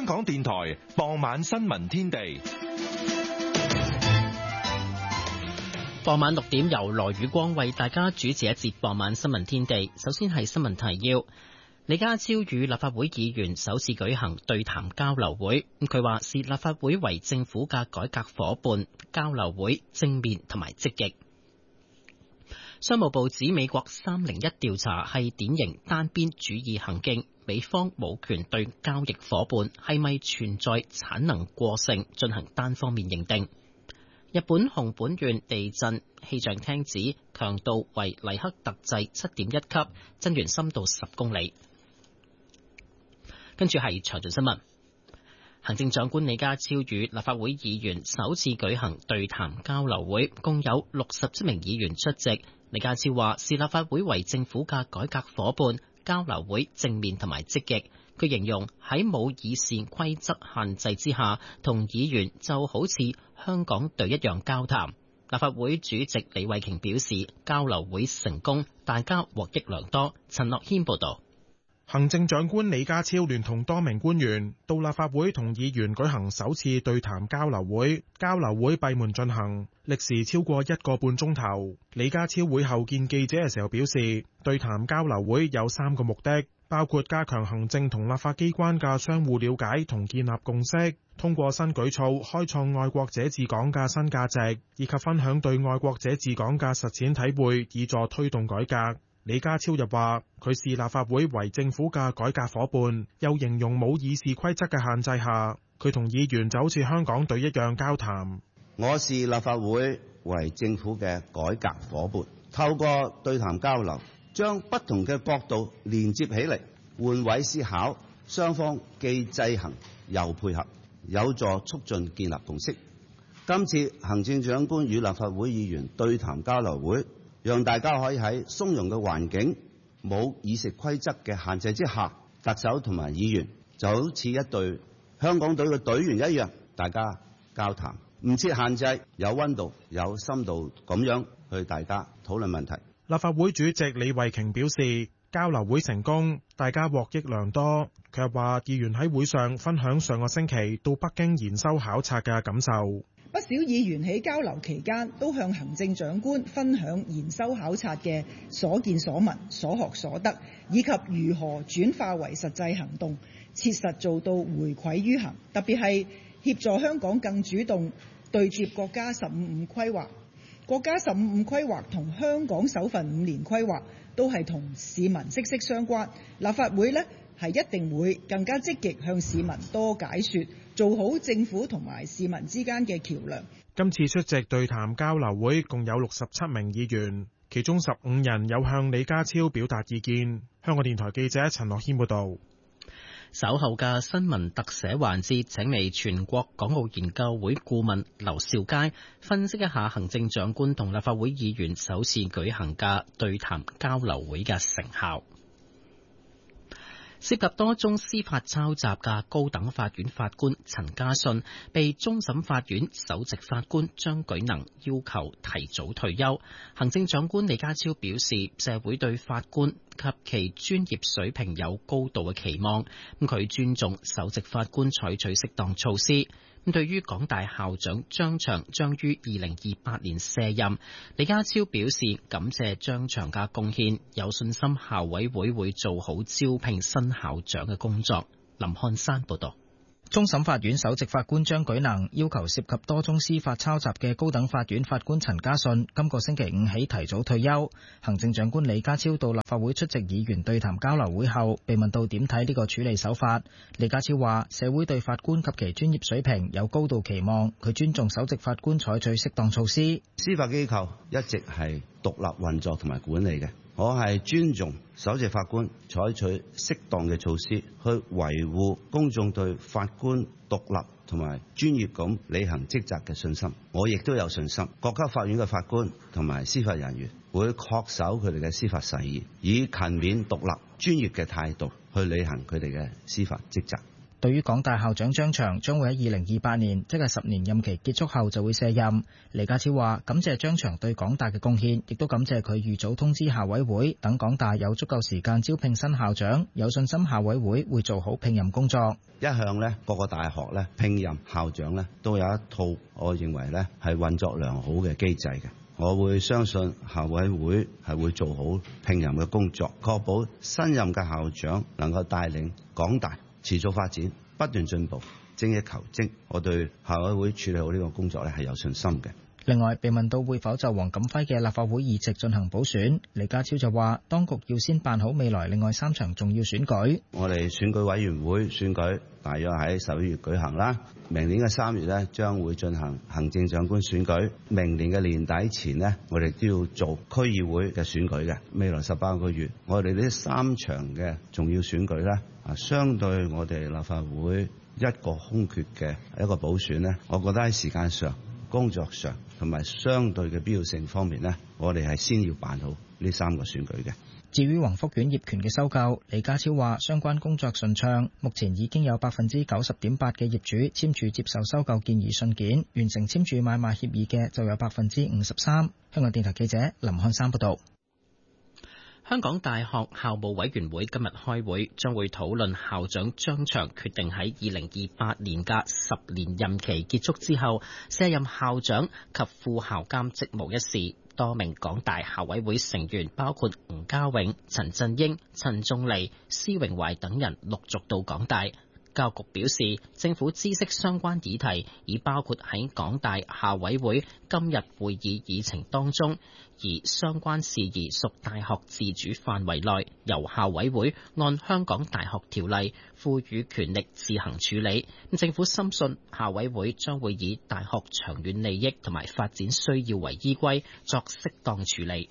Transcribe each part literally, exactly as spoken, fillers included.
港電台傍晚新聞天地。 傍晚六點由羅宇光為大家主持一節傍晚新聞天地。首先係新聞提要。李家超與立法會議員首次舉行對談交流會，佢話視立法會為政府嘅改革夥伴，交流會正面同埋積極。商務部指美國三零一調查係典型單邊主義行徑，美方冇權對交易夥伴係咪存在產能過剩進行單方面認定。日本熊本縣地震，氣象廳指強度為黎克特制七點一級，震源深度十公里。跟住係詳盡新聞。行政長官李家超與立法會議員首次舉行對談交流會，共有六十七名議員出席。李家超話視立法會為政府嘅改革夥伴，交流會正面同埋積極。佢形容喺冇議事規則限制之下，同議員就好似香港隊一樣交談。立法會主席李慧瓊表示，交流會成功，大家獲益良多。陳樂軒報導。 行政長官李家超聯同多名官員到立法會同議員舉行首次對談交流會，交流會閉門進行，歷時超過一個半鐘頭。李家超會後見記者嘅時候表示，對談交流會有三個目的，包括加強行政同立法機關嘅相互了解同建立共識，通過新舉措開創愛國者治港嘅新價值，以及分享對愛國者治港嘅實踐體會，以助推動改革。李家超又話，佢視立法會為政府嘅改革夥伴，又形容冇議事規則嘅限制下，佢同議員就好似香港隊一樣交談。 我視立法會為政府嘅改革夥伴，透過對談交流，將不同嘅角度連接起嚟，換位思考，雙方既制衡又配合，有助促進建立共識。今次行政長官與立法會議員對談交流會，讓大家可以喺鬆容嘅環境、冇議事規則嘅限制之下，特首同埋議員就好似一隊香港隊嘅隊員一樣，大家交談，唔設限制，有溫度、有深度咁樣去大家討論問題。 立法會主席李慧瓊表示，交流會成功，大家獲益良多。佢又話，議員喺會上分享上個星期到北京研修考察嘅感受。 不少議員喺交流期間都向行政長官分享研修考察嘅所見所聞、所學所得，以及如何轉化為實際行動，切實做到回饋於行。特別係協助香港更主動對接國家十五五規劃。國家十五五規劃同香港首份五年規劃都係同市民息息相關。立法會呢係一定會更加積極向市民多解說，做好政府同埋市民之間嘅橋梁。 今次出席對談交流會共有六十七名議員，其中十五人有向李家超表達意見。香港電台記者陳樂軒報導。 稍後嘅新聞特寫環節，請嚟全國港澳研究會顧問劉兆佳分析一下行政長官同立法會議員首次舉行嘅對談交流會嘅成效。涉及多宗司法抄襲嘅高等法院法官陳家信，被終審法院首席法官張舉能要求提早退休。行政長官李家超表示，社會對法官及其專業水平有高度嘅期望，咁佢尊重首席法官採取適當措施。咁對於港大校長張翔將於二零二八年卸任，李家超表示感謝張翔嘅貢獻，有信心校委會會做好招聘新校長嘅工作。林漢山報道。 終審法院首席法官張舉能要求涉及多宗司法抄襲嘅高等法院法官陳家信今個星期五起提早退休。行政長官李家超到立法會出席議員對談交流會後，被問到點睇呢個處理手法，李家超話社會對法官及其專業水平有高度期望，佢尊重首席法官採取適當措施。 司法機構一直係獨立運作同埋管理嘅，我係尊重首席法官採取適當嘅措施，去維護公眾對法官獨立同埋專業咁履行職責嘅信心。我亦都有信心，各級法院嘅法官同埋司法人員會恪守佢哋嘅司法誓言，以勤勉獨立專業嘅態度去履行佢哋嘅司法職責。 對於港大校長張翔將會喺二零二八年，即係十年任期結束後就會卸任。李家超話感謝張翔對港大嘅貢獻，亦都感謝佢預早通知校委會，等港大有足夠時間招聘新校長，有信心校委會會做好聘任工作。 一向咧，各個大學咧聘任校長咧都有一套，我認為咧係運作良好嘅機制嘅。我會相信校委會係會做好聘任嘅工作，確保新任嘅校長能夠帶領港大持續發展，不斷進步，精益求精。我對校委會處理好呢個工作咧係有信心嘅。 另外，被問到會否就黃錦輝嘅立法會議席進行補選，李家超就話當局要先辦好未來另外三場重要選舉。 我哋選舉委員會選舉大約喺十一月舉行啦，明年嘅三月咧將會進行行政長官選舉，明年嘅年底前呢，我哋都要做區議會嘅選舉嘅。未來十八個月，我哋呢三場嘅重要選舉咧，啊，相對我哋立法會一個空缺嘅一個補選呢，我覺得喺時間上、工作上同埋相對嘅必要性方面呢，我哋係先要辦好呢三個選舉嘅。 至於宏福苑業權嘅收購，李家超話相關工作順暢，目前已經有百分之九十點八嘅業主簽署接受收購建議信件，完成簽署買賣協議嘅就有百分之五十三。香港電台記者林漢山報道。 香港大學校務委員會今日開會，將會討論校長張翔決定喺二零二八年嘅十年任期結束之後卸任校長及副校監職務一事。多名港大校委會成員，包括吳家永、陳振英、陳仲利、施榮懷等人陸續到港大。教育局表示，政府知悉相關議題，已包括喺港大校委會今日會議議程當中，而相關事宜屬大學自主範圍內，由校委會按香港大學條例賦予權力自行處理。政府深信校委會將會以大學長遠利益同埋發展需要為依歸，作適當處理。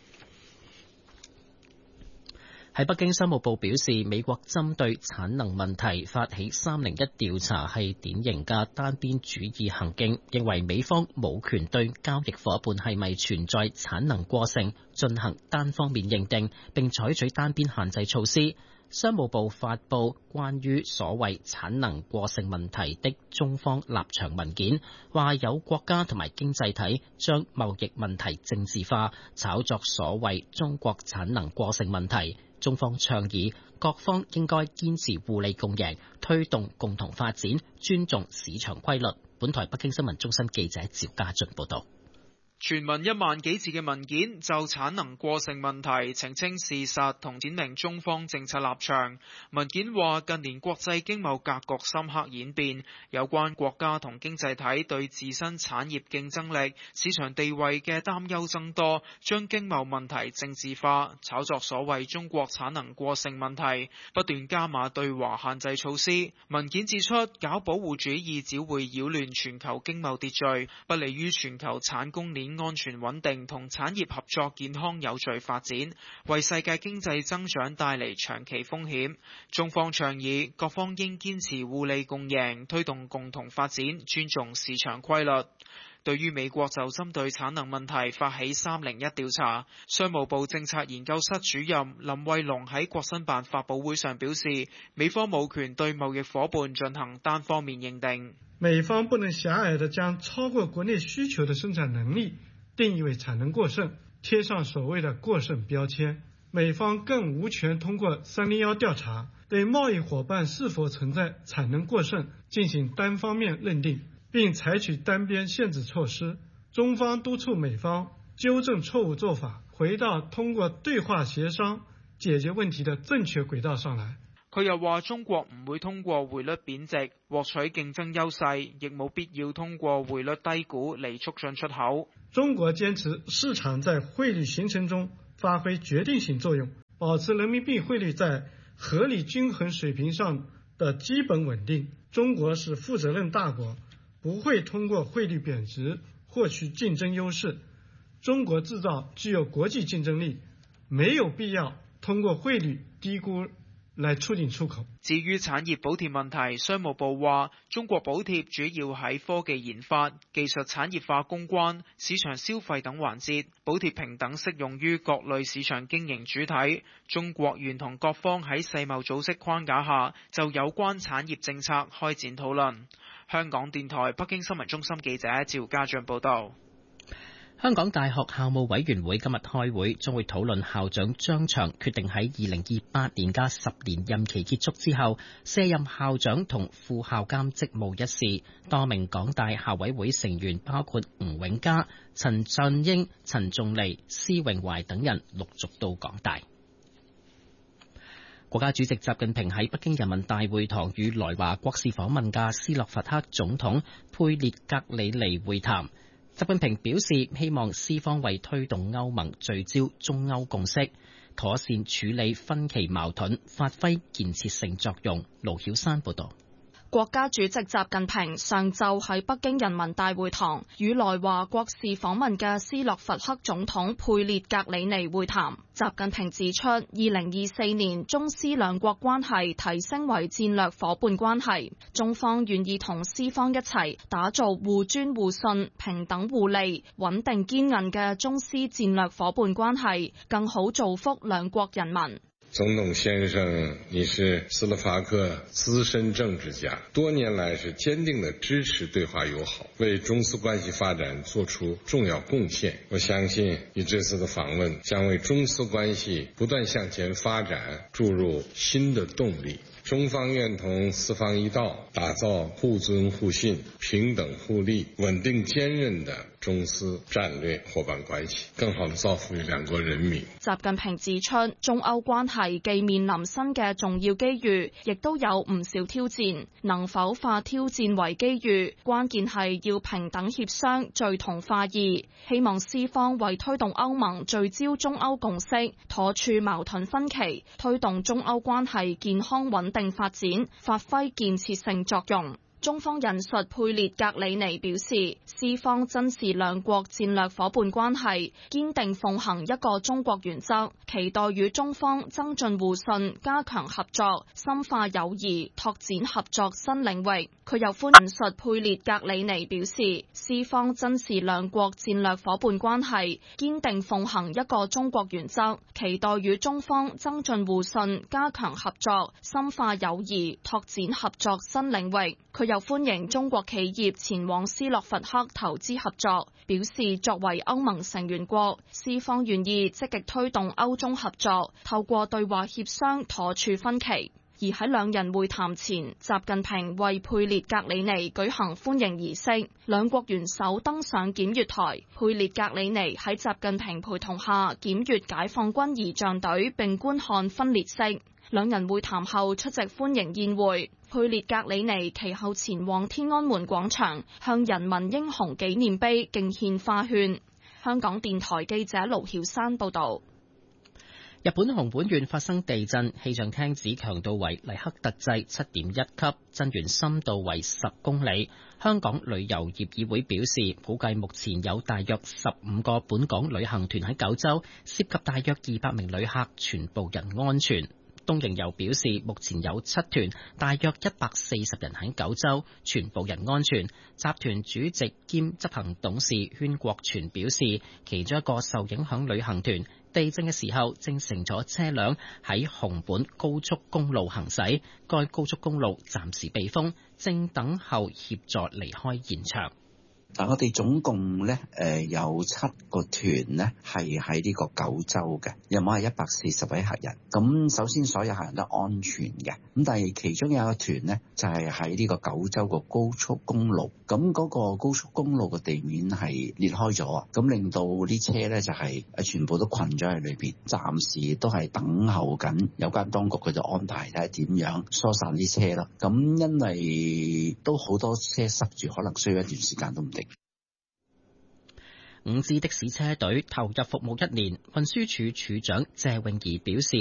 喺北京，商務部表示，美國針對產能問題發起三零一調查係典型嘅單邊主義行徑，認為美方冇權對交易夥伴係咪存在產能過剩進行單方面認定，並採取單邊限制措施。商務部發布關於所謂產能過剩問題的中方立場文件，話有國家同埋經濟體將貿易問題政治化，炒作所謂中國產能過剩問題。中方倡議各方應該堅持互利共贏，推動共同發展，尊重市場規律。本台北京新聞中心記者趙家俊報道。 全文一萬幾字嘅文件就產能過剩問題澄清事實同闡明中方政策立場。文件話，近年國際經貿格局深刻演變，有關國家同經濟體對自身產業競爭力、市場地位嘅擔憂增多，將經貿問題政治化，炒作所謂中國產能過剩問題，不斷加碼對華限制措施。文件指出，搞保護主義只會擾亂全球經貿秩序，不利於全球產供鏈安全穩定同產業合作健康有序發展，為世界經濟增長帶嚟長期風險。中方倡議各方應堅持互利共贏，推動共同發展，尊重市場規律。對於美國就針對產能問題發起三零一調查，商務部政策研究室主任林慧龍喺國新辦發佈會上表示，美方冇權對貿易夥伴進行單方面認定。 美方不能狹隘地將超過國內需求的生產能力定義為產能過剩，貼上所謂的過剩標籤。美方更無權通過三零一調查對貿易夥伴是否存在產能過剩進行單方面認定，並採取單邊限制措施。中方督促美方糾正錯誤做法，回到通過對話協商解決問題的正確軌道上來。 佢又話，中國唔會通過匯率貶值獲取競爭優勢，亦冇必要通過匯率低估嚟促進出口。 中國堅持市場在匯率形成中發揮決定性作用，保持人民幣匯率在合理均衡水平上的基本穩定。中國是負責任大國，不會通過匯率貶值獲取競爭優勢。中國製造具有國際競爭力，沒有必要通過匯率低估來促進出口。 至於產業補貼問題，商務部話中國補貼主要喺科技研發、技術產業化攻關、市場消費等環節，補貼平等適用於各類市場經營主體。中國願同各方喺世貿組織框架下就有關產業政策開展討論。香港電台北京新聞中心記者趙家俊報道。 香港大學校務委員會今日開會，將會討論校長張翔決定喺二零二八年嘅十年任期結束之後卸任校長同副校監職務一事。多名港大校委會成員包括吳永嘉、陳俊英、陳仲尼、施榮懷等人陸續到港大。國家主席習近平喺北京人民大會堂與來華國事訪問嘅斯洛伐克總統佩列格里尼會談。習近平表示，希望斯方為推動歐盟聚焦中歐共識，妥善處理分歧矛盾，發揮建設性作用。盧曉山報道。 國家主席習近平上晝喺北京人民大會堂與來華國事訪問嘅斯洛伐克總統佩列格里尼會談。習近平指出，二零二四年中斯兩國關係提升為戰略夥伴關係，中方願意同斯方一齊打造互尊互信、平等互利、穩定堅韌嘅中斯戰略夥伴關係，更好造福兩國人民。 總統先生，你是斯洛伐克資深政治家，多年來是堅定地支持對華友好，為中斯關係發展做出重要貢獻。我相信你這次的訪問將為中斯關係不斷向前發展注入新的動力。中方願同斯方一道，打造互尊互信、平等互利、穩定堅韌的中斯戰略夥伴關係，更好地造福於兩國人民。 習近平指出，中歐關係既面臨新嘅重要機遇，亦都有唔少挑戰。能否化挑戰為機遇，關鍵係要平等協商、聚同化異。希望斯方為推動歐盟聚焦中歐共識，妥處矛盾分歧，推動中歐關係健康穩定發展，發揮建設性作用。中方引述佩列格里尼表示，斯方珍視兩國戰略夥伴關係，堅定奉行一個中國原則，期待與中方增進互信，加強合作，深化友誼，拓展合作新領域。佢又歡引述佩列格里尼表示，斯方珍視兩國戰略夥伴關係，堅定奉行一個中國原則，期待與中方增進互信，加強合作，深化友誼，拓展合作新領域。佢又歡迎中國企業前往斯洛伐克投資合作，表示作為歐盟成員國，斯方願意積極推動歐中合作，透過對話協商妥處分歧。而喺兩人會談前，習近平為佩列格里尼舉行歡迎儀式，兩國元首登上檢閱台，佩列格里尼喺習近平陪同下檢閱解放軍儀仗隊並觀看分列式。兩人會談後出席歡迎宴會，佩列格里尼其後前往天安門廣場向人民英雄紀念碑敬獻花圈。香港電台記者盧曉山報道。 日本熊本縣發生地震，氣象廳指強度為黎克特制七點一級，震源深度為十公里。香港旅遊業議會表示，估計目前有大約十五個本港旅行團喺九州，涉及大約二百名旅客，全部人安全。東瀛遊表示，目前有七團，大約一百四十人喺九州，全部人安全。集團主席兼執行董事禤國全表示，其中一個受影響旅行團地震嘅時候正乘坐車輛喺熊本高速公路行駛，該高速公路暫時被封，正等候協助離開現場。 但我哋總共咧，誒有七個團咧係喺呢個九州嘅，有冇係一百四十位客人。咁首先所有客人都安全嘅，咁但係其中有一個團咧就係喺呢個九州個高速公路，咁嗰個高速公路嘅地面係裂開咗，咁令到啲車咧就係誒全部都困咗喺裏邊，暫時都係等候緊有關當局佢就安排睇下點樣疏散啲車啦。咁因為都好多車塞住，可能需要一段時間都唔定。 五支的士車隊投入服務一年，運輸署署長謝永儀表示，